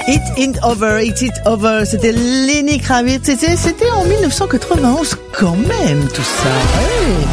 It Ain't Over, It Ain't Over, c'était Lenny Kravitz, c'était en 1991 quand même tout ça. Ouais.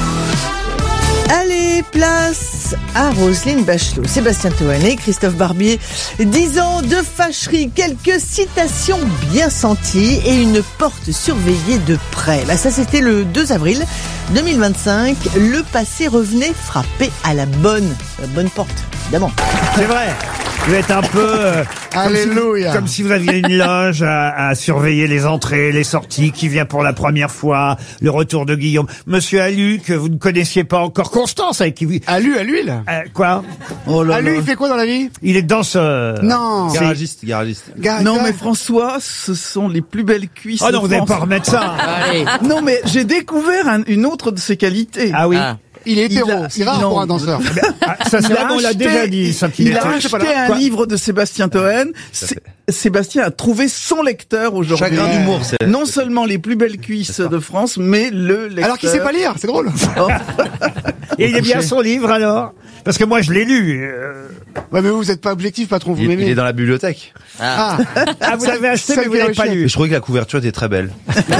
Allez, place à Roselyne Bachelot, Sébastien Toen et Christophe Barbier. 10 ans de fâcherie, quelques citations bien senties et une porte surveillée de près. Ça c'était le 2 avril 2025. Le passé revenait frapper à la bonne porte, évidemment. C'est vrai. Vous êtes un peu Alléluia. Comme si vous aviez une loge à surveiller les entrées, les sorties, qui vient pour la première fois, le retour de Guillaume. Monsieur Alu, que vous ne connaissiez pas encore, Constance, avec qui vous... Alu, à l'huile. Quoi? Oh là Alu, il fait quoi dans la vie? Il est danseur. Non. Garagiste. Non mais François, ce sont les plus belles cuisses. Oh non, de vous n'allez France. pas remettre ça. Allez. Non mais j'ai découvert une autre de ses qualités. Ah oui. Il est hétéro, c'est rare pour un danseur. Ça, on l'a déjà dit. Ça, Il a acheté un livre de Sébastien Toen. Sébastien a trouvé son lecteur aujourd'hui. Chagrin d'humour, c'est... Non seulement les plus belles cuisses de France, mais le lecteur. Alors qu'il sait pas lire, c'est drôle. Et il est bien son livre alors? Parce que moi je l'ai lu. Ouais, mais vous êtes pas objectif, patron, vous m'aimez. Il est dans la bibliothèque. Ah, vous l'avez acheté mais vous l'avez pas lu. Je trouvais que la couverture était très belle.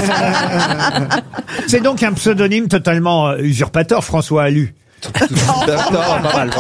C'est donc un pseudonyme totalement usurpateur, François Alu. Pas mal.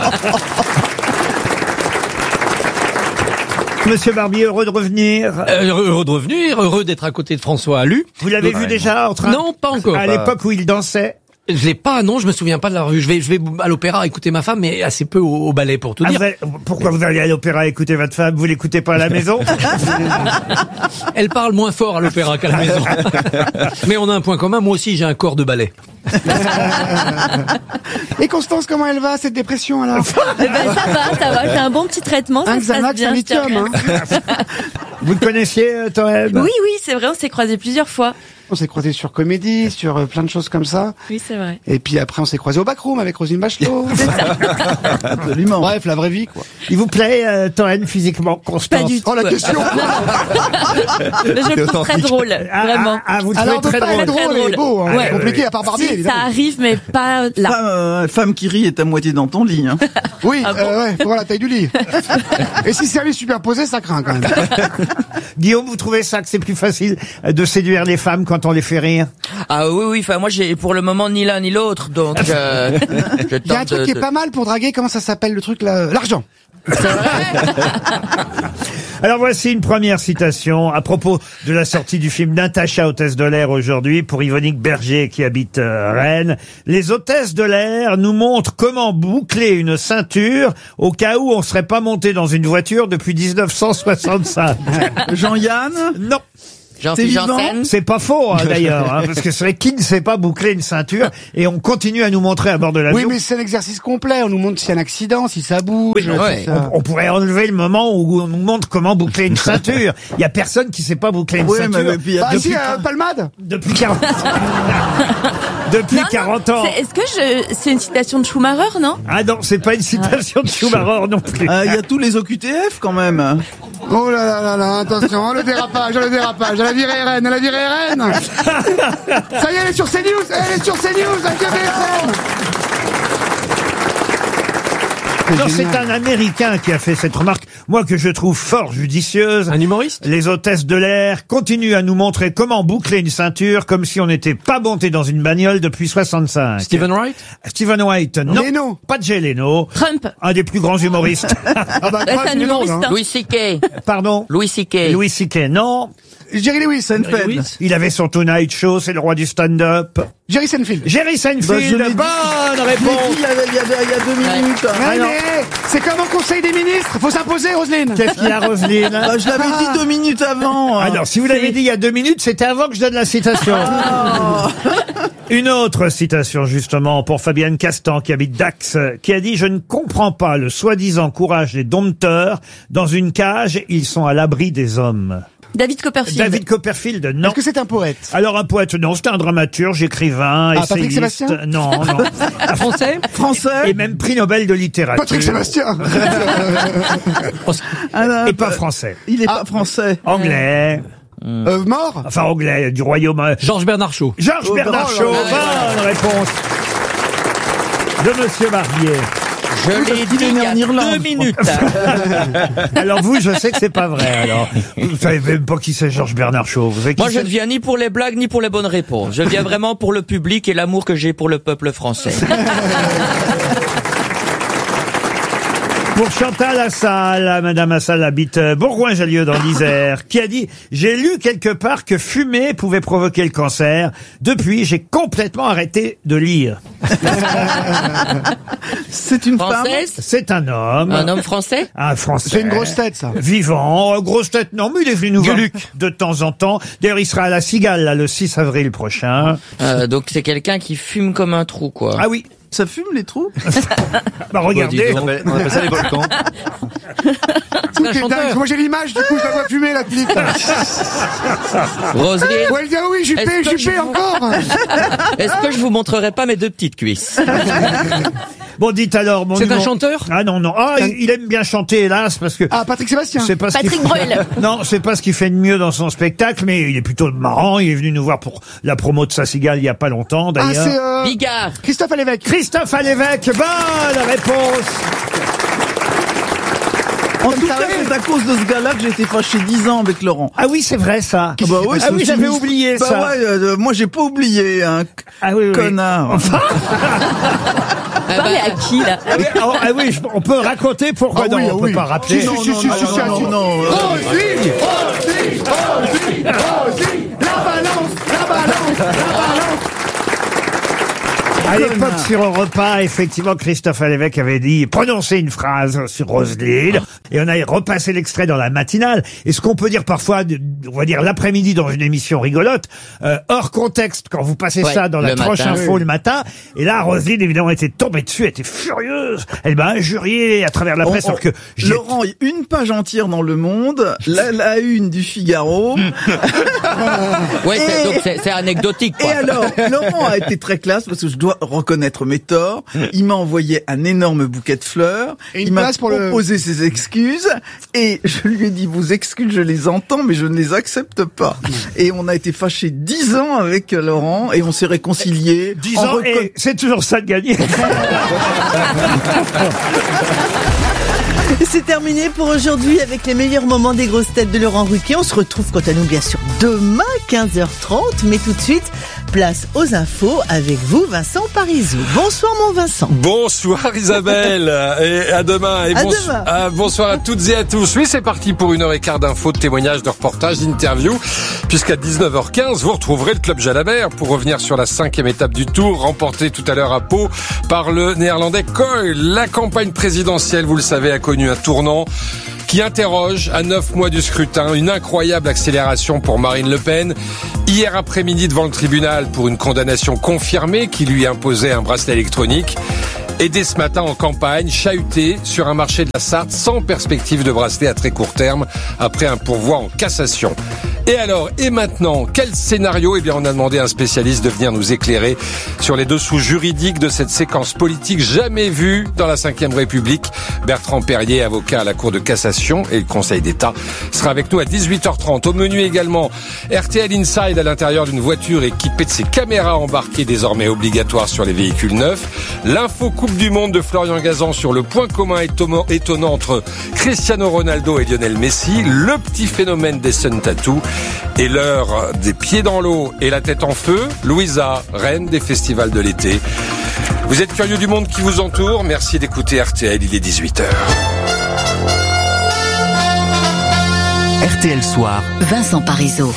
Monsieur Barbier, heureux de revenir. Heureux de revenir, heureux d'être à côté de François Alu. Vous l'avez vu déjà en train? Non, pas encore. À l'époque où il dansait? Je l'ai pas, non, je me souviens pas de la revue. Je vais à l'opéra écouter ma femme, mais assez peu au ballet pour tout dire. Pourquoi vous allez à l'opéra écouter votre femme? Vous l'écoutez pas à la maison? Elle parle moins fort à l'opéra qu'à la maison. Mais on a un point commun, moi aussi j'ai un corps de ballet. Et Constance, comment elle va, cette dépression, alors? Ça va, j'ai un bon petit traitement, ça Un se passe Xanax, bien. un lithium, hein. Vous le connaissiez, Toen? Oui, c'est vrai, on s'est croisés plusieurs fois. On s'est croisés sur Comédie, sur plein de choses comme ça. Oui, c'est vrai. Et puis après, on s'est croisés au backroom avec Roselyne Bachelot. Absolument. Bref, la vraie vie, quoi. Il vous plaît, Toen, physiquement, Constance? Pas du tout. Oh, la question! Mais je le trouve très drôle, vraiment. Vous le Alors, on trouvez peut très pas être drôle? drôle, il est beau, hein. Ouais. Compliqué, à part Barbier, Si, évidemment. ça arrive, mais pas là. Femme qui rit est à moitié dans ton lit. Hein. Oui, Ah bon ouais, faut voir la taille du lit. Et si service superposé, ça craint, quand même. Guillaume, vous trouvez ça que c'est plus facile de séduire les femmes quand on les fait rire? Ah oui, enfin moi j'ai pour le moment ni l'un ni l'autre, donc Il y a un truc qui est pas mal pour draguer, comment ça s'appelle le truc là? L'argent. Alors voici une première citation à propos de la sortie du film Natacha, hôtesse de l'air aujourd'hui, pour Yvonique Berger qui habite Rennes. Les hôtesses de l'air nous montrent comment boucler une ceinture au cas où on serait pas monté dans une voiture depuis 1965. Jean-Yann? Non. Jean-Philippe Janssen. C'est pas faux d'ailleurs, parce que c'est vrai qui ne sait pas boucler une ceinture et on continue à nous montrer à bord de l'avion. Oui, mais c'est un exercice complet. On nous montre s'il y a un accident, si ça bouge. Oui, ouais. on pourrait enlever le moment où on nous montre comment boucler une ceinture. Il y a personne qui sait pas boucler une ceinture. mais puis il y a Si, Palmade. Depuis 40 depuis 40 ans. Est-ce que c'est une citation de Schumacher, non? Ah non, c'est pas une citation de Schumacher non plus. Il y a tous les OQTF quand même. Oh là là, attention, le dérapage, elle a viré RN. Ça y est, elle est sur CNews, avec BFM. Non, c'est un Américain qui a fait cette remarque, moi que je trouve fort judicieuse. Un humoriste? Les hôtesses de l'air continuent à nous montrer comment boucler une ceinture comme si on n'était pas monté dans une bagnole depuis 65. Stephen Wright? Stephen White, non. Leno. Pas Jay Leno. Trump. Un des plus grands humoristes. Ah bah, C'est un il est drôle, humoriste. hein. Louis C.K. Pardon? Louis C.K. Louis C.K. Non. Jerry Lewis. Seinfeld. Il avait son Tonight Show, c'est le roi du stand-up. Jerry Seinfeld. Jerry Bah, je Seinfeld, l'ai dit. bonne Je l'ai réponse. dit il y a 2 minutes. Ouais, mais c'est comme au Conseil des ministres, faut s'imposer, Roselyne. Qu'est-ce qu'il y a, Roselyne? Bah, je l'avais dit 2 minutes avant. Alors, si vous l'avez dit il y a 2 minutes, c'était avant que je donne la citation. Une autre citation, justement, pour Fabienne Castan, qui habite Dax, qui a dit « Je ne comprends pas le soi-disant courage des dompteurs. Dans une cage, ils sont à l'abri des hommes. » David Copperfield. David Copperfield, non. Est-ce que c'est un poète? Alors, un poète, non, c'est un dramaturge, écrivain, Patrick essayiste. Sébastien? Non. Français? Et même prix Nobel de littérature. Patrick Sébastien. Et pas français. Il est pas français. Anglais. Mort? Enfin, anglais, du royaume. Georges Bernard Shaw. Georges Bernard Shaw, bonne réponse de Monsieur Barbier. Je l'ai dit il y a 2 minutes. Alors vous, je sais que c'est pas vrai. Alors, vous savez même pas qui c'est Georges Bernard Shaw. Vous savez qui Moi, je c'est ne viens ni pour les blagues, ni pour les bonnes réponses. Je viens vraiment pour le public et l'amour que j'ai pour le peuple français. Pour Chantal Assal, Madame Assal habite Bourgoin-Jallieu dans l'Isère, qui a dit « J'ai lu quelque part que fumer pouvait provoquer le cancer. Depuis, j'ai complètement arrêté de lire. » C'est une femme. Française? C'est un homme. Un homme français? Un Français. C'est une grosse tête, ça. Vivant. Grosse tête, non, mais il est venu nous voir de temps en temps. D'ailleurs, il sera à la Cigale, là, le 6 avril prochain. Donc c'est quelqu'un qui fume comme un trou, quoi. Ah oui. Ça fume les trous? Bah regardez. On appelle ça les volcans. C'est un chanteur. Moi, j'ai l'image, du coup, je la vois fumer, la Philippe. Roselyne, Ouais, elle dit, ah oui, Est-ce que j'y je paie vous- encore. est-ce que je vous montrerai pas mes 2 petites cuisses? Bon, dites alors, mon C'est un numéro- chanteur? Ah non, non. Ah, il aime bien chanter, hélas, parce que... Ah, Patrick Sébastien. C'est pas ce qu'il Patrick fait- Bruel. Non, c'est pas ce qu'il fait de mieux dans son spectacle, mais il est plutôt marrant. Il est venu nous voir pour la promo de sa cigale il y a pas longtemps, Ah, d'ailleurs. c'est Bigard. Christophe Alévèque. Christophe Alévèque, bonne réponse. En tout cas, c'est à cause de ce gars-là que j'ai été fâché 10 ans avec Laurent. Ah oui, c'est vrai, ça. Ah bah ouais, Ah c'est oui, aussi j'avais une- oublié bah ça. ouais, moi j'ai pas oublié, hein. Ah oui, oui. Connard. Parlez à qui, là? Ah oui, ah oui, on peut raconter pourquoi Ah oui, non, ah on oui. peut pas rappeler. Si, si, si, non. Rosy, la balance, la balance, la balance. À l'époque, sur Europe 1, effectivement, Christophe Alévèque avait dit, prononcé une phrase sur Roselyne, et on a repassé l'extrait dans la matinale. Et ce qu'on peut dire parfois, on va dire l'après-midi dans une émission rigolote, hors contexte, quand vous passez Ouais, ça dans la le tranche matin. info le matin, et là, Roselyne, évidemment, était tombée dessus, elle était furieuse. Elle m'a injurié à travers la presse, alors que j'ai... Laurent, une page entière dans Le Monde, la une du Figaro. Ouais, Et- donc c'est anecdotique, Et quoi. alors, Laurent a été très classe parce que je dois reconnaître mes torts. Il m'a envoyé un énorme bouquet de fleurs. Et une Il m'a place pour le- proposé ses excuses. Et je lui ai dit, vos excuses, je les entends, mais je ne les accepte pas. Et on a été fâchés 10 ans avec Laurent et on s'est réconciliés. 10 ans, et c'est toujours ça de gagner. C'est terminé pour aujourd'hui avec les meilleurs moments des grosses têtes de Laurent Ruquier. On se retrouve quant à nous bien sûr demain 15h30, mais tout de suite place aux infos avec vous Vincent Parisot. Bonsoir mon Vincent. Bonsoir Isabelle et à demain. Et À demain. bonsoir à toutes et à tous. Oui, c'est parti pour 1h15 d'infos, de témoignages, de reportages, d'interviews. Puisqu'à 19h15, vous retrouverez le Club Jalabert pour revenir sur la 5e étape du Tour, remportée tout à l'heure à Pau par le néerlandais Kohl. La campagne présidentielle, vous le savez, a connu un tournant qui interroge à 9 mois du scrutin une incroyable accélération pour Marine Le Pen. Hier après-midi devant le tribunal pour une condamnation confirmée qui lui imposait un bracelet électronique. Et dès ce matin en campagne, chahuté sur un marché de la Sarthe sans perspective de bracelet à très court terme après un pourvoi en cassation. Et alors, et maintenant, quel scénario? Eh bien, on a demandé à un spécialiste de venir nous éclairer sur les dessous juridiques de cette séquence politique jamais vue dans la Ve République. Bertrand Perrier, avocat à la Cour de cassation et le Conseil d'État, sera avec nous à 18h30. Au menu également, RTL Inside à l'intérieur d'une voiture équipée de ses caméras embarquées désormais obligatoires sur les véhicules neufs. L'info Coupe du Monde de Florian Gazan sur le point commun étonnant entre Cristiano Ronaldo et Lionel Messi. Le petit phénomène des Sun Tattoo. Et l'heure des pieds dans l'eau et la tête en feu, Louisa, reine des festivals de l'été. Vous êtes curieux du monde qui vous entoure? Merci d'écouter RTL, il est 18h. RTL Soir. Vincent Parisot.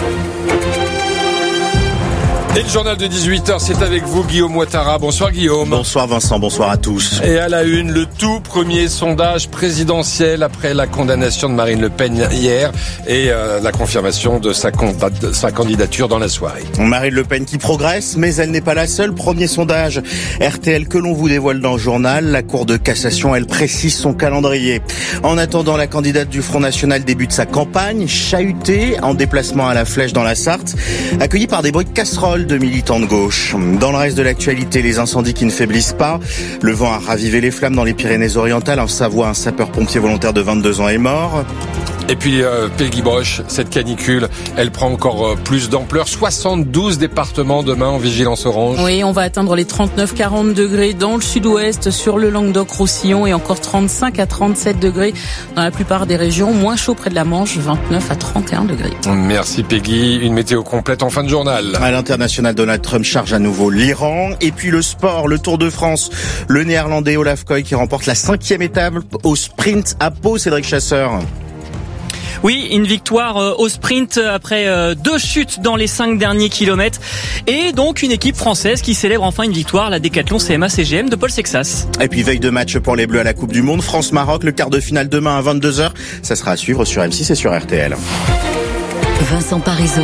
Et le journal de 18h, c'est avec vous, Guillaume Ouattara. Bonsoir Guillaume. Bonsoir Vincent, bonsoir à tous. Et à la une, le tout premier sondage présidentiel après la condamnation de Marine Le Pen hier et la confirmation de sa candidature dans la soirée. Marine Le Pen qui progresse, mais elle n'est pas la seule. Premier sondage RTL que l'on vous dévoile dans le journal. La Cour de cassation, elle précise son calendrier. En attendant, la candidate du Front National débute sa campagne, chahutée, en déplacement à la Flèche dans la Sarthe, accueillie par des bruits de casseroles de militants de gauche. Dans le reste de l'actualité, les incendies qui ne faiblissent pas. Le vent a ravivé les flammes dans les Pyrénées-Orientales. En Savoie, un sapeur-pompier volontaire de 22 ans est mort. Et puis Peggy Broche, cette canicule, elle prend encore plus d'ampleur. 72 départements demain en vigilance orange. Oui, on va atteindre les 39-40 degrés dans le sud-ouest, sur le Languedoc-Roussillon et encore 35 à 37 degrés dans la plupart des régions. Moins chaud près de la Manche, 29 à 31 degrés. Merci Peggy. Une météo complète en fin de journal. À l'international, Donald Trump charge à nouveau l'Iran. Et puis le sport, le Tour de France. Le néerlandais Olaf Koy qui remporte la 5e étape au sprint à Pau, Cédric Chasseur. Oui, une victoire au sprint après 2 chutes dans les 5 derniers kilomètres. Et donc une équipe française qui célèbre enfin une victoire, la Décathlon CMA-CGM de Paul Sexas. Et puis veille de match pour les Bleus à la Coupe du Monde. France-Maroc, le quart de finale demain à 22h. Ça sera à suivre sur M6 et sur RTL. Vincent Parisot.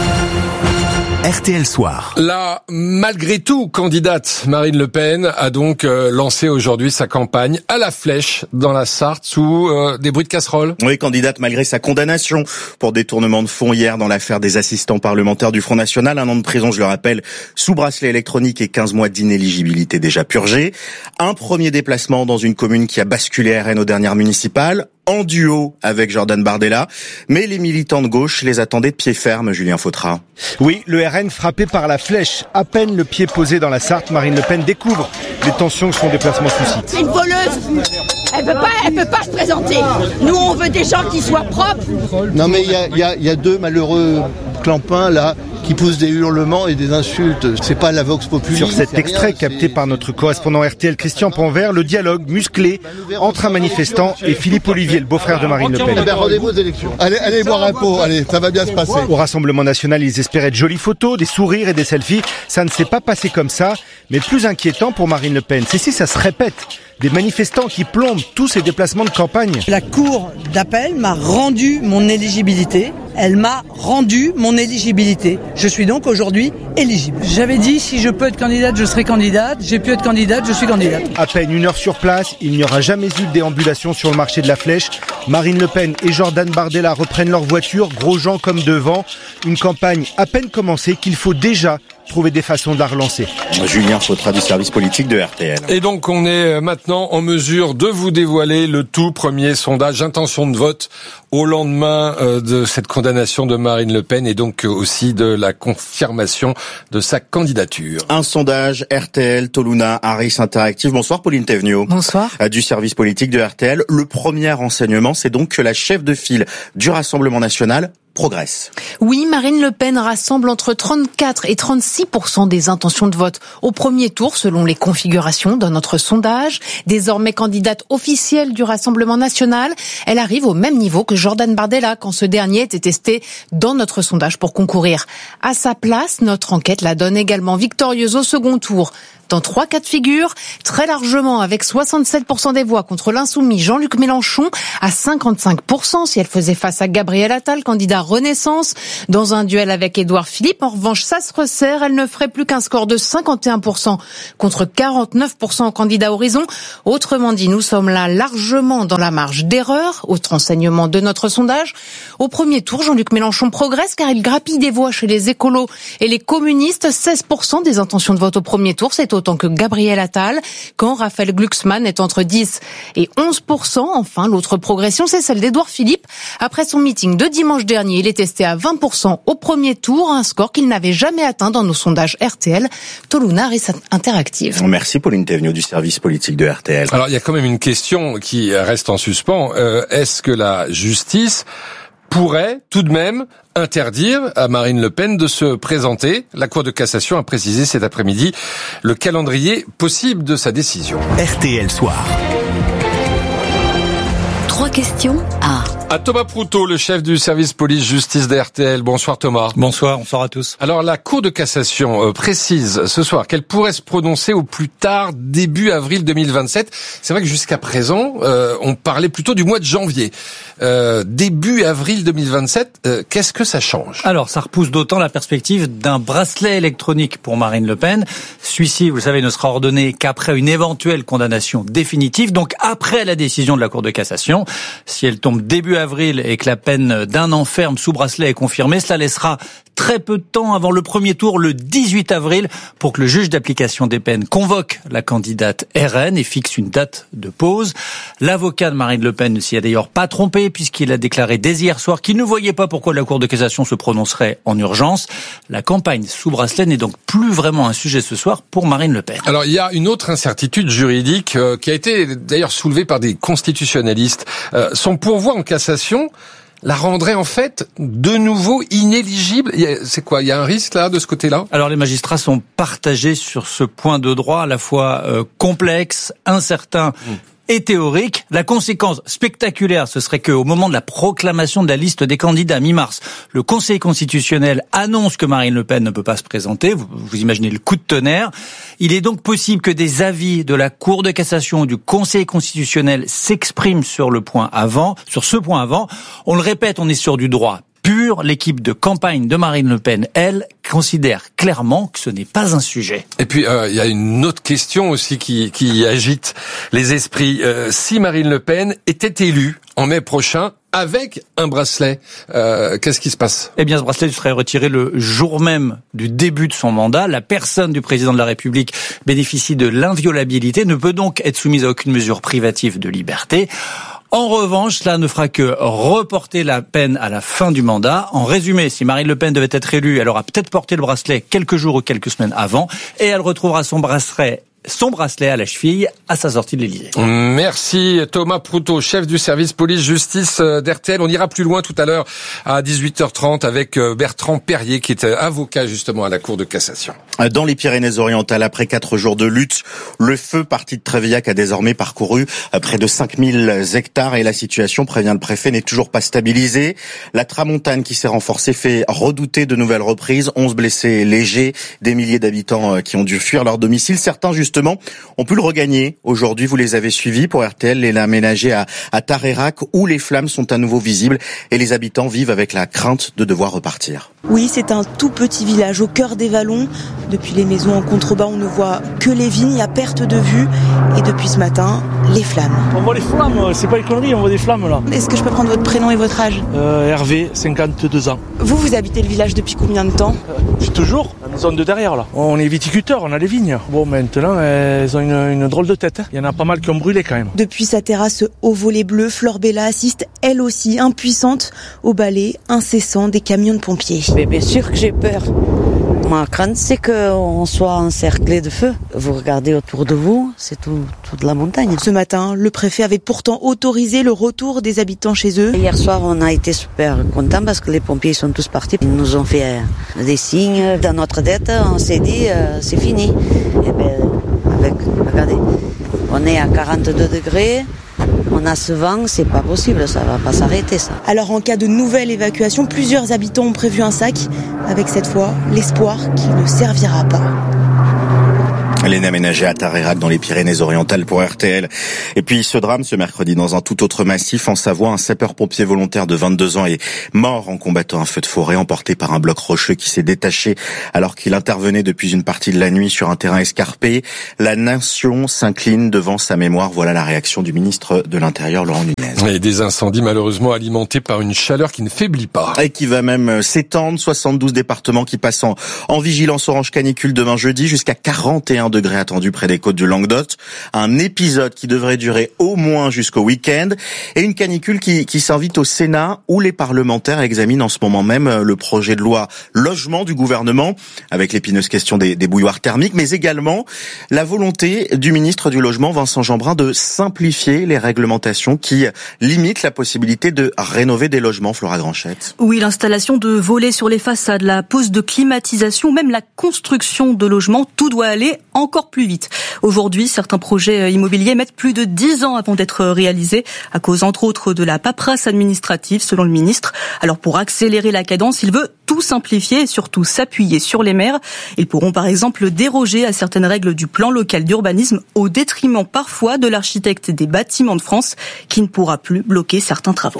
RTL Soir. La, malgré tout, candidate Marine Le Pen a donc lancé aujourd'hui sa campagne à la flèche dans la Sarthe sous des bruits de casserole. Oui, candidate malgré sa condamnation pour détournement de fonds hier dans l'affaire des assistants parlementaires du Front National. 1 an de prison, je le rappelle, sous bracelet électronique et 15 mois d'inéligibilité déjà purgés. Un premier déplacement dans une commune qui a basculé RN aux dernières municipales, en duo avec Jordan Bardella. Mais les militants de gauche les attendaient de pied ferme, Julien Fautra. Oui, le RN frappé par la flèche. À peine le pied posé dans la Sarthe, Marine Le Pen découvre les tensions que son déplacement suscite. C'est une voleuse. Elle peut pas se présenter. Nous, on veut des gens qui soient propres. Non, mais il y a 2 malheureux clampins là qui poussent des hurlements et des insultes. C'est pas la vox populi. Sur cet extrait capté par notre correspondant RTL Christian Panvert, le dialogue musclé entre un manifestant et Philippe Olivier, le beau-frère de Marine Le Pen. Eh bien, rendez-vous aux élections. Allez boire un pot, allez, ça va bien se passer. Au Rassemblement National, ils espéraient de jolies photos, des sourires et des selfies. Ça ne s'est pas passé comme ça, mais plus inquiétant pour Marine Le Pen, c'est si ça se répète. Des manifestants qui plombent tous ces déplacements de campagne. La cour d'appel m'a rendu mon éligibilité. Elle m'a rendu mon éligibilité. Je suis donc aujourd'hui éligible. J'avais dit si je peux être candidate, je serai candidate. J'ai pu être candidate, je suis candidate. À peine 1 heure sur place, il n'y aura jamais eu de déambulation sur le marché de la Flèche. Marine Le Pen et Jordan Bardella reprennent leur voiture, Grosjean comme devant. Une campagne à peine commencée qu'il faut déjà trouver des façons de la relancer. Julien Fautra du service politique de RTL. Et donc on est maintenant en mesure de vous dévoiler le tout premier sondage intention de vote au lendemain de cette condamnation de Marine Le Pen et donc aussi de la confirmation de sa candidature. Un sondage RTL, Toluna, Harris Interactive. Bonsoir Pauline Thévenoud. Bonsoir. Du service politique de RTL. Le premier renseignement, c'est donc que la chef de file du Rassemblement National progresse. Oui, Marine Le Pen rassemble entre 34 et 36% des intentions de vote au premier tour, selon les configurations de notre sondage. Désormais candidate officielle du Rassemblement National, elle arrive au même niveau que Jordan Bardella quand ce dernier était testé dans notre sondage pour concourir. À sa place, notre enquête la donne également victorieuse au second tour. Dans 3 cas de figure, très largement avec 67% des voix contre l'insoumis Jean-Luc Mélenchon, à 55% si elle faisait face à Gabriel Attal, candidat Renaissance. Dans un duel avec Édouard Philippe, en revanche, ça se resserre, elle ne ferait plus qu'un score de 51% contre 49% au candidat Horizon. Autrement dit, nous sommes là largement dans la marge d'erreur, autre enseignement de notre sondage. Au premier tour, Jean-Luc Mélenchon progresse car il grappille des voix chez les écolos et les communistes. 16% des intentions de vote au premier tour, c'est autant que Gabriel Attal, quand Raphaël Glucksmann est entre 10 et 11%. Enfin, l'autre progression, c'est celle d'Édouard Philippe. Après son meeting de dimanche dernier, il est testé à 20% au premier tour, un score qu'il n'avait jamais atteint dans nos sondages RTL, Toluna Harris Interactive. Merci Pauline Thévenoud du service politique de RTL. Alors, il y a quand même une question qui reste en suspens. Est-ce que la justice pourrait tout de même interdire à Marine Le Pen de se présenter? La Cour de cassation a précisé cet après-midi le calendrier possible de sa décision. RTL Soir. 3 questions à Thomas Proutot, le chef du service police-justice d'RTL. Bonsoir Thomas. Bonsoir à tous. Alors la Cour de cassation précise ce soir qu'elle pourrait se prononcer au plus tard début avril 2027. C'est vrai que jusqu'à présent, on parlait plutôt du mois de janvier. Début avril 2027, qu'est-ce que ça change? Alors ça repousse d'autant la perspective d'un bracelet électronique pour Marine Le Pen. Celui-ci, vous le savez, ne sera ordonné qu'après une éventuelle condamnation définitive, donc après la décision de la Cour de cassation. Si elle tombe début avril et que la peine d'un an ferme sous bracelet est confirmée, cela laissera très peu de temps avant le premier tour, le 18 avril, pour que le juge d'application des peines convoque la candidate RN et fixe une date de pause. L'avocat de Marine Le Pen ne s'y a d'ailleurs pas trompé, puisqu'il a déclaré dès hier soir qu'il ne voyait pas pourquoi la Cour de cassation se prononcerait en urgence. La campagne sous bracelet n'est donc plus vraiment un sujet ce soir pour Marine Le Pen. Alors, il y a une autre incertitude juridique qui a été d'ailleurs soulevée par des constitutionnalistes. Son pourvoi en cassation la rendrait en fait de nouveau inéligible. C'est quoi? Il y a un risque là de ce côté-là? Alors les magistrats sont partagés sur ce point de droit à la fois complexe, incertain et théorique. La conséquence spectaculaire, ce serait qu'au moment de la proclamation de la liste des candidats mi-mars, le Conseil constitutionnel annonce que Marine Le Pen ne peut pas se présenter. Vous imaginez le coup de tonnerre. Il est donc possible que des avis de la Cour de cassation ou du Conseil constitutionnel s'expriment sur ce point avant. On le répète, on est sur du droit pur. L'équipe de campagne de Marine Le Pen, elle, considère clairement que ce n'est pas un sujet. Et puis, il y a une autre question aussi qui agite les esprits. Si Marine Le Pen était élue en mai prochain avec un bracelet, qu'est-ce qui se passe? Eh bien, ce bracelet serait retiré le jour même du début de son mandat. La personne du président de la République bénéficie de l'inviolabilité, ne peut donc être soumise à aucune mesure privative de liberté. En revanche, cela ne fera que reporter la peine à la fin du mandat. En résumé, si Marine Le Pen devait être élue, elle aura peut-être porté le bracelet quelques jours ou quelques semaines avant, et elle retrouvera son bracelet à la cheville à sa sortie de l'Élysée. Merci Thomas Proutot, chef du service police-justice d'RTL. On ira plus loin tout à l'heure à 18h30 avec Bertrand Perrier qui est avocat justement à la Cour de cassation. Dans les Pyrénées-Orientales, après 4 jours de lutte, le feu parti de Trévillac a désormais parcouru près de 5000 hectares et la situation, prévient le préfet, n'est toujours pas stabilisée. La tramontane qui s'est renforcée fait redouter de nouvelles reprises. 11 blessés légers, des milliers d'habitants qui ont dû fuir leur domicile. Certains justement ont pu le regagner. Aujourd'hui, vous les avez suivis pour RTL, les aménagés à Tareyrac où les flammes sont à nouveau visibles et les habitants vivent avec la crainte de devoir repartir. Oui, c'est un tout petit village au cœur des vallons. Depuis les maisons en contrebas, on ne voit que les vignes à perte de vue. Et depuis ce matin, les flammes. On voit les flammes, c'est pas une connerie, on voit des flammes là. Est-ce que je peux prendre votre prénom et votre âge? Hervé, 52 ans. Vous habitez le village depuis combien de temps? Depuis toujours, la zone de derrière là. On est viticulteurs, on a les vignes. Bon, maintenant, elles ont une drôle de tête. Il y en a pas mal qui ont brûlé quand même. Depuis sa terrasse au volet bleu, Flore Bella assiste, elle aussi, impuissante, au balai incessant des camions de pompiers. Mais bien sûr que j'ai peur. Ma crainte, c'est qu'on soit encerclé de feu. Vous regardez autour de vous, c'est toute la montagne. Ce matin, le préfet avait pourtant autorisé le retour des habitants chez eux. Hier soir, on a été super contents parce que les pompiers sont tous partis. Ils nous ont fait des signes dans notre tête. On s'est dit, c'est fini. Et bien, regardez, on est à 42 degrés. On a ce vent, c'est pas possible, ça va pas s'arrêter ça. Alors en cas de nouvelle évacuation, plusieurs habitants ont prévu un sac, avec cette fois l'espoir qu'il ne servira pas. Les aménagés à Tareyrac dans les Pyrénées-Orientales pour RTL. Et puis ce drame ce mercredi dans un tout autre massif en Savoie, un sapeur-pompier volontaire de 22 ans est mort en combattant un feu de forêt emporté par un bloc rocheux qui s'est détaché alors qu'il intervenait depuis une partie de la nuit sur un terrain escarpé. La nation s'incline devant sa mémoire. Voilà la réaction du ministre de l'Intérieur, Laurent Nunez. Et des incendies malheureusement alimentés par une chaleur qui ne faiblit pas. Et qui va même s'étendre. 72 départements qui passent en vigilance orange canicule demain jeudi, jusqu'à 41 degrés attendus près des côtes du Languedoc. Un épisode qui devrait durer au moins jusqu'au week-end. Et une canicule qui s'invite au Sénat où les parlementaires examinent en ce moment même le projet de loi logement du gouvernement avec l'épineuse question des bouilloires thermiques, mais également la volonté du ministre du Logement, Vincent Jeanbrun, de simplifier les réglementations qui limitent la possibilité de rénover des logements. Flora Granchette. Oui, l'installation de volets sur les façades, la pose de climatisation, même la construction de logements, tout doit aller encore plus vite. Aujourd'hui, certains projets immobiliers mettent plus de 10 ans avant d'être réalisés, à cause entre autres de la paperasse administrative, selon le ministre. Alors pour accélérer la cadence, il veut tout simplifier et surtout s'appuyer sur les maires. Ils pourront par exemple déroger à certaines règles du plan local d'urbanisme au détriment parfois de l'architecte des bâtiments de France qui ne pourra plus bloquer certains travaux.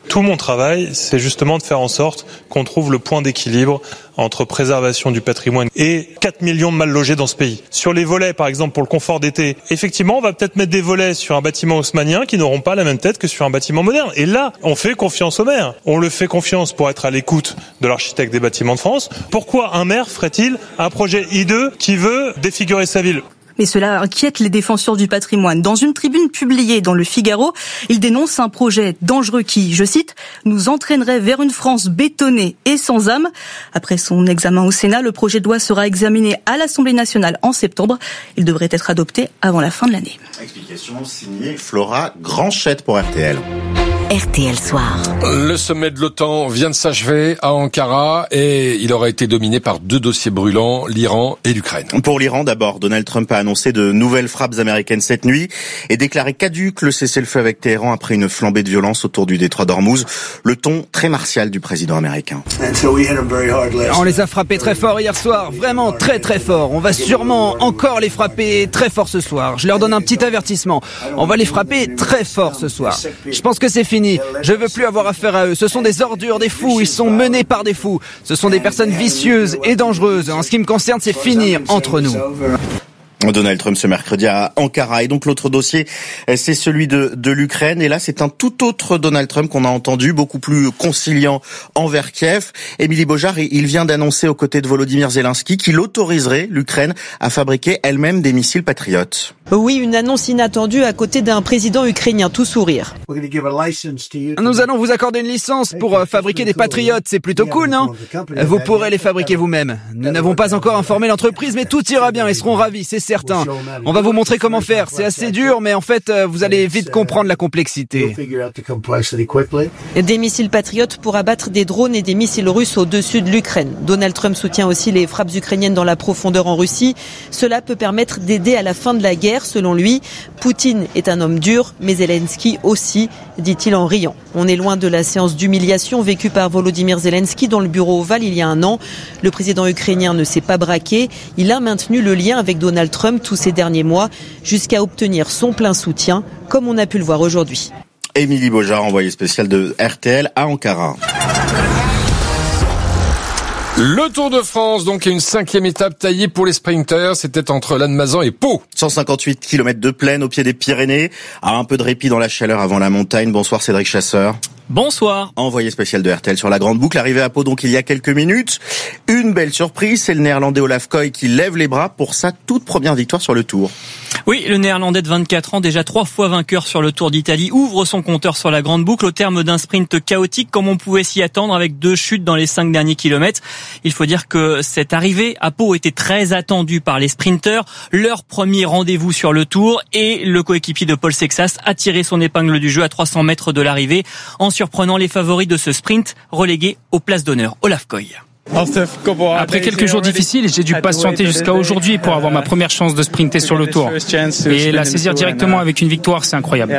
Tout mon travail, c'est justement de faire en sorte qu'on trouve le point d'équilibre entre préservation du patrimoine et 4 millions de mal logés dans ce pays. Sur les volets, par exemple, pour le confort d'été, effectivement, on va peut-être mettre des volets sur un bâtiment haussmannien qui n'auront pas la même tête que sur un bâtiment moderne. Et là, on fait confiance au maire. On le fait confiance pour être à l'écoute de l'architecte des bâtiments de France. Pourquoi un maire ferait-il un projet hideux qui veut défigurer sa ville ? Mais cela inquiète les défenseurs du patrimoine. Dans une tribune publiée dans Le Figaro, ils dénoncent un projet dangereux qui, je cite, nous entraînerait vers une France bétonnée et sans âme. Après son examen au Sénat, le projet de loi sera examiné à l'Assemblée nationale en septembre. Il devrait être adopté avant la fin de l'année. Explication signée Flora Grandchette pour RTL. RTL Soir. Le sommet de l'OTAN vient de s'achever à Ankara et il aura été dominé par 2 dossiers brûlants, l'Iran et l'Ukraine. Pour l'Iran d'abord, Donald Trump a annoncé de nouvelles frappes américaines cette nuit et déclaré caduc le cessez-le-feu avec Téhéran après une flambée de violence autour du détroit d'Ormuz. Le ton très martial du président américain. On les a frappés très fort hier soir, vraiment très très fort. On va sûrement encore les frapper très fort ce soir. Je leur donne un petit avertissement. On va les frapper très fort ce soir. Je pense que c'est fini. Je veux plus avoir affaire à eux. Ce sont des ordures, des fous. Ils sont menés par des fous. Ce sont des personnes vicieuses et dangereuses. En ce qui me concerne, c'est finir entre nous. Donald Trump ce mercredi à Ankara. Et donc l'autre dossier, c'est celui de l'Ukraine. Et là, c'est un tout autre Donald Trump qu'on a entendu, beaucoup plus conciliant envers Kiev. Émilie Beaujard, il vient d'annoncer aux côtés de Volodymyr Zelensky qu'il autoriserait l'Ukraine à fabriquer elle-même des missiles patriotes. Oui, une annonce inattendue à côté d'un président ukrainien tout sourire. Nous allons vous accorder une licence pour fabriquer des patriotes. C'est plutôt cool, non ? Vous pourrez les fabriquer vous-même. Nous n'avons pas encore informé l'entreprise, mais tout ira bien. Ils seront ravis, c'est certain. On va vous montrer comment faire. C'est assez dur, mais en fait, vous allez vite comprendre la complexité. Des missiles patriotes pour abattre des drones et des missiles russes au-dessus de l'Ukraine. Donald Trump soutient aussi les frappes ukrainiennes dans la profondeur en Russie. Cela peut permettre d'aider à la fin de la guerre, selon lui. Poutine est un homme dur, mais Zelensky aussi, dit-il en riant. On est loin de la séance d'humiliation vécue par Volodymyr Zelensky dans le bureau ovale il y a un an. Le président ukrainien ne s'est pas braqué. Il a maintenu le lien avec Donald Trump tous ces derniers mois, jusqu'à obtenir son plein soutien, comme on a pu le voir aujourd'hui. Émilie Beaujard, envoyée spéciale de RTL à Ankara. Le Tour de France, donc, est une 5e étape taillée pour les sprinters. C'était entre Lannemezan et Pau. 158 km de plaine au pied des Pyrénées. Un peu de répit dans la chaleur avant la montagne. Bonsoir Cédric Chasseur. Bonsoir. Envoyé spécial de RTL sur la Grande Boucle. Arrivé à Pau donc il y a quelques minutes. Une belle surprise, c'est le néerlandais Olaf Koy qui lève les bras pour sa toute première victoire sur le Tour. Oui, le néerlandais de 24 ans, déjà 3 fois vainqueur sur le Tour d'Italie, ouvre son compteur sur la Grande Boucle au terme d'un sprint chaotique comme on pouvait s'y attendre avec 2 chutes dans les 5 derniers kilomètres. Il faut dire que cette arrivée à Pau était très attendue par les sprinteurs. Leur premier rendez-vous sur le Tour et le coéquipier de Paul Sexas a tiré son épingle du jeu à 300 mètres de l'arrivée en surprenant les favoris de ce sprint relégués aux places d'honneur. Olaf Koy. Après quelques jours difficiles, j'ai dû patienter jusqu'à aujourd'hui pour avoir ma première chance de sprinter sur le Tour. Et la saisir directement avec une victoire, c'est incroyable.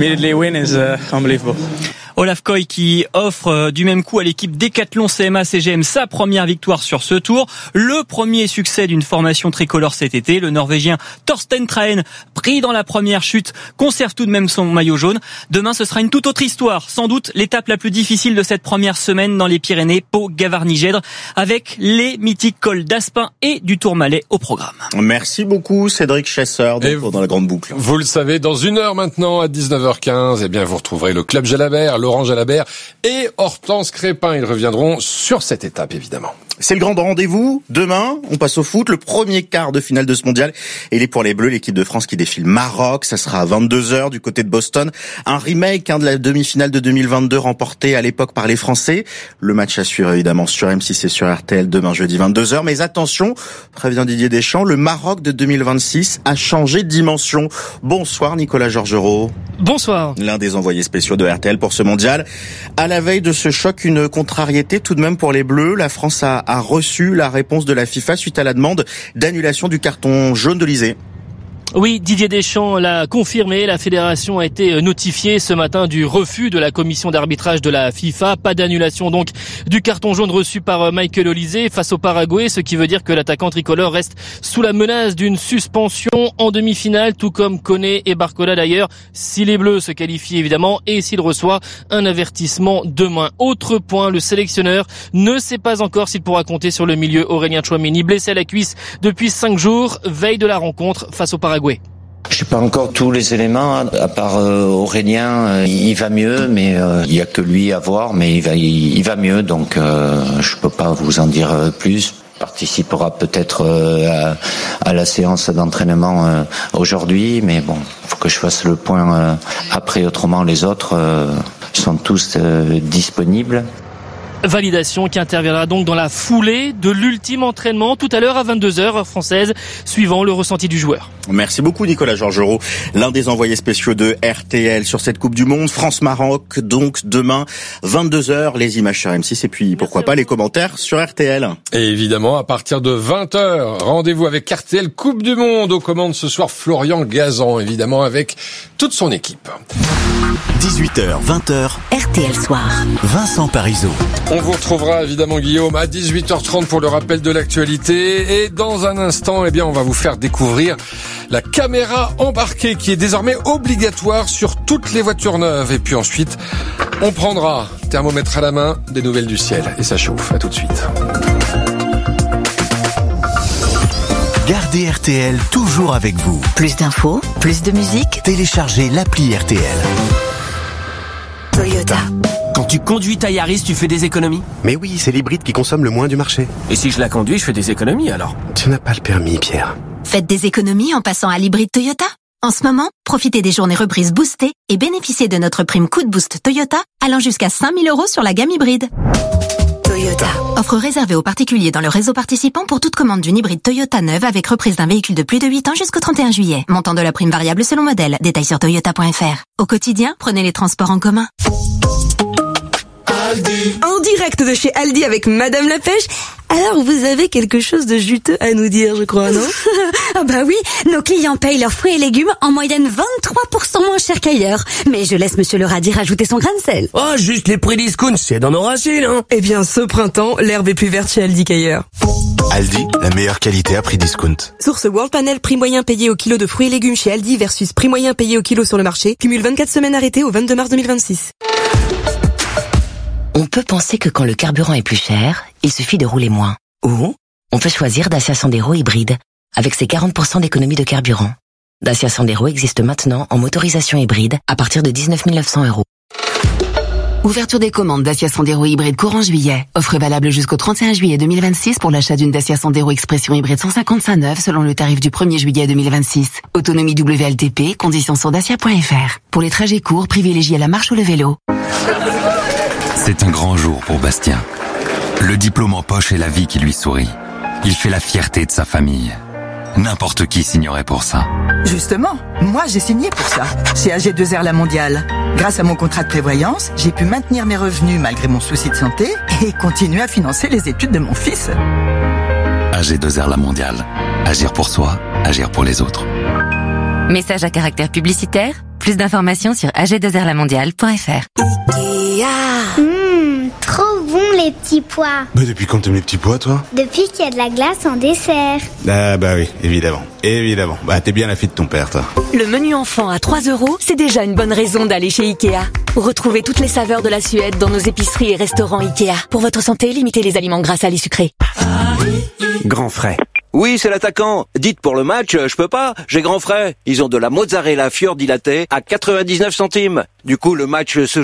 Olaf Koy qui offre du même coup à l'équipe Decathlon CMA CGM sa première victoire sur ce Tour. Le premier succès d'une formation tricolore cet été. Le Norvégien Torsten Trahen, pris dans la première chute, conserve tout de même son maillot jaune. Demain, ce sera une toute autre histoire. Sans doute l'étape la plus difficile de cette première semaine dans les Pyrénées, Pau-Gavarnie-Gèdre, avec les mythiques cols d'Aspin et du Tourmalet au programme. Merci beaucoup Cédric Chasseur dans la Grande Boucle. Vous le savez, dans 1 heure maintenant, à 19h15, eh bien, vous retrouverez le Club Jalabert, Laurent Jalabert et Hortense Crépin. Ils reviendront sur cette étape, évidemment. C'est le grand rendez-vous. Demain, on passe au foot. Le premier quart de finale de ce mondial. Et il est pour les Bleus, l'équipe de France qui défile Maroc. Ça sera à 22h du côté de Boston. Un remake de la demi-finale de 2022 remportée à l'époque par les Français. Le match à suivre évidemment sur M6 et sur RTL demain jeudi 22h. Mais attention, prévient Didier Deschamps, le Maroc de 2026 a changé de dimension. Bonsoir Nicolas Georgerot. Bonsoir. L'un des envoyés spéciaux de RTL pour ce mondial. À la veille de ce choc, une contrariété tout de même pour les Bleus. La France a reçu la réponse de la FIFA suite à la demande d'annulation du carton jaune d'Olysée. Oui, Didier Deschamps l'a confirmé. La fédération a été notifiée ce matin du refus de la commission d'arbitrage de la FIFA. Pas d'annulation donc du carton jaune reçu par Michael Olise face au Paraguay, ce qui veut dire que l'attaquant tricolore reste sous la menace d'une suspension en demi-finale, tout comme Koné et Barcola d'ailleurs, si les Bleus se qualifient évidemment et s'il reçoit un avertissement demain. Autre point, le sélectionneur ne sait pas encore s'il pourra compter sur le milieu Aurélien Tchouaméni, blessé à la cuisse depuis 5 jours, veille de la rencontre face au Paraguay. Je n'ai pas encore tous les éléments, à part Aurélien, il va mieux, mais il y a que lui à voir, mais il va mieux, donc je peux pas vous en dire plus. Il participera peut-être à la séance d'entraînement aujourd'hui, mais bon, faut que je fasse le point après, autrement les autres sont tous disponibles. Validation qui interviendra donc dans la foulée de l'ultime entraînement tout à l'heure à 22h heure française, suivant le ressenti du joueur. Merci beaucoup Nicolas Georgerot, l'un des envoyés spéciaux de RTL sur cette Coupe du Monde. France-Maroc, donc demain 22h, les images sur M6 et puis pourquoi pas les commentaires sur RTL. Et évidemment, à partir de 20h, rendez-vous avec RTL Coupe du Monde. Aux commandes ce soir, Florian Gazan, évidemment avec toute son équipe. 18h, 20h, RTL Soir. Vincent Parisot. On vous retrouvera évidemment Guillaume à 18h30 pour le rappel de l'actualité. Et dans un instant, on va vous faire découvrir la caméra embarquée qui est désormais obligatoire sur toutes les voitures neuves. Et puis ensuite, on prendra, thermomètre à la main, des nouvelles du ciel. Et ça chauffe, à tout de suite. Gardez RTL toujours avec vous. Plus d'infos, plus de musique. Téléchargez l'appli RTL. Toyota. Quand tu conduis ta Yaris, tu fais des économies? Mais oui, c'est l'hybride qui consomme le moins du marché. Et si je la conduis, je fais des économies alors? Tu n'as pas le permis, Pierre. Faites des économies en passant à l'hybride Toyota. En ce moment, profitez des journées reprises boostées et bénéficiez de notre prime coup de boost Toyota allant jusqu'à 5 000 € sur la gamme hybride. Toyota. Offre réservée aux particuliers dans le réseau participant pour toute commande d'une hybride Toyota neuve avec reprise d'un véhicule de plus de 8 ans jusqu'au 31 juillet. Montant de la prime variable selon modèle. Détails sur toyota.fr. Au quotidien, prenez les transports en commun. Aldi. En direct de chez Aldi avec Madame la Pêche. Alors, vous avez quelque chose de juteux à nous dire, je crois, non? Ah bah oui, nos clients payent leurs fruits et légumes en moyenne 23% moins cher qu'ailleurs. Mais je laisse Monsieur le radis rajouter son grain de sel. Oh, juste les prix discount, c'est dans nos racines, hein. Eh bien, ce printemps, l'herbe est plus verte chez Aldi qu'ailleurs. Aldi, la meilleure qualité à prix discount. Source World Panel, prix moyen payé au kilo de fruits et légumes chez Aldi versus prix moyen payé au kilo sur le marché. Cumule 24 semaines arrêtées au 22 mars 2026. On peut penser que quand le carburant est plus cher, il suffit de rouler moins. Ou on peut choisir Dacia Sandero hybride, avec ses 40% d'économie de carburant. Dacia Sandero existe maintenant en motorisation hybride à partir de 19 900 €. Ouverture des commandes Dacia Sandero hybride courant juillet. Offre valable jusqu'au 31 juillet 2026 pour l'achat d'une Dacia Sandero Expression hybride 155 neuve selon le tarif du 1er juillet 2026. Autonomie WLTP, conditions sur dacia.fr. Pour les trajets courts, privilégiez la marche ou le vélo. C'est un grand jour pour Bastien. Le diplôme en poche et la vie qui lui sourit. Il fait la fierté de sa famille. N'importe qui signerait pour ça. Justement, moi j'ai signé pour ça, chez AG2R La Mondiale. Grâce à mon contrat de prévoyance, j'ai pu maintenir mes revenus malgré mon souci de santé et continuer à financer les études de mon fils. AG2R La Mondiale. Agir pour soi, agir pour les autres. Message à caractère publicitaire. Plus d'informations sur ag2rlamondiale.fr. Trop bon les petits pois. Mais depuis quand t'aimes les petits pois, toi? Depuis qu'il y a de la glace en dessert. Ah bah oui, évidemment. Évidemment. Bah t'es bien la fille de ton père, toi. Le menu enfant à 3 €, c'est déjà une bonne raison d'aller chez Ikea. Retrouvez toutes les saveurs de la Suède dans nos épiceries et restaurants Ikea. Pour votre santé, limitez les aliments gras, salés, sucrés. Grand frais. Oui, c'est l'attaquant. Dites pour le match, je peux pas, j'ai grand frais. Ils ont de la mozzarella fior dilatée à 99 centimes. Du coup, le match se